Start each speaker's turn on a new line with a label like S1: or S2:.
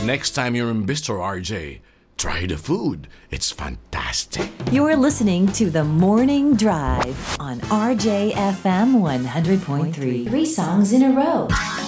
S1: next time you're in Bistro RJ, try the food. It's fantastic.
S2: You're listening to The Morning Drive on RJFM 100.3. 3 songs in a row.